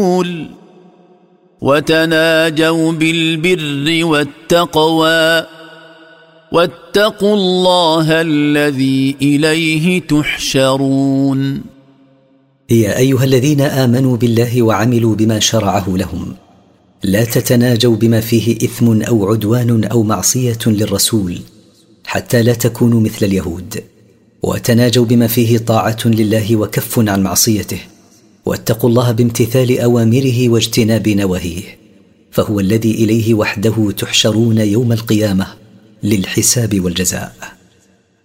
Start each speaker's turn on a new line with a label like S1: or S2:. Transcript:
S1: وتناجوا بالبر والتقوى واتقوا الله الذي إليه تحشرون.
S2: يا أيها الذين آمنوا بالله وعملوا بما شرعه لهم، لا تتناجوا بما فيه إثم أو عدوان أو معصية للرسول، حتى لا تكونوا مثل اليهود، وتناجوا بما فيه طاعة لله وكف عن معصيته، واتقوا الله بامتثال أوامره واجتناب نواهيه، فهو الذي إليه وحده تحشرون يوم القيامة للحساب والجزاء.